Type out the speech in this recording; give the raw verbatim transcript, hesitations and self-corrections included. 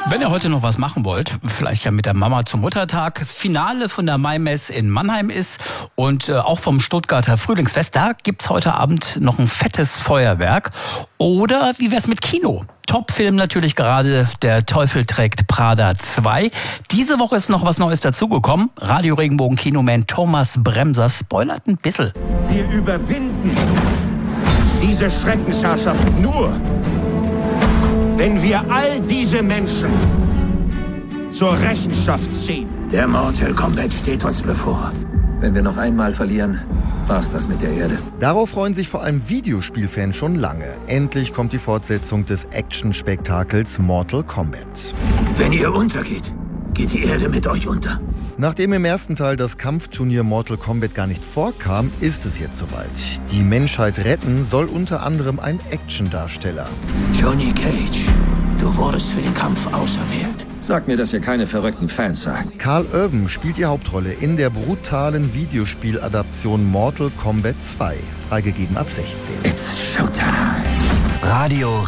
Wenn ihr heute noch was machen wollt, vielleicht ja mit der Mama zum Muttertag, Finale von der Maimess in Mannheim ist und äh, auch vom Stuttgarter Frühlingsfest, da gibt's heute Abend noch ein fettes Feuerwerk. Oder wie wär's mit Kino? Top-Film natürlich gerade, Der Teufel trägt Prada zwei. Diese Woche ist noch was Neues dazugekommen. Radio Regenbogen Kinoman Thomas Bremser spoilert ein bisschen. Wir überwinden diese Schreckensherrschaft nur, wenn wir all diese Menschen zur Rechenschaft ziehen. Der Mortal Kombat steht uns bevor. Wenn wir noch einmal verlieren, war's das mit der Erde. Darauf freuen sich vor allem Videospielfans schon lange. Endlich kommt die Fortsetzung des Action-Spektakels Mortal Kombat. Wenn ihr untergeht, geht die Erde mit euch unter. Nachdem im ersten Teil das Kampfturnier Mortal Kombat gar nicht vorkam, ist es jetzt soweit. Die Menschheit retten soll unter anderem ein Actiondarsteller. Johnny Cage, du wurdest für den Kampf auserwählt. Sag mir, dass ihr keine verrückten Fans seid. Karl Urban spielt die Hauptrolle in der brutalen Videospieladaption Mortal Kombat zwei, freigegeben ab sechzehn. It's Showtime. Radio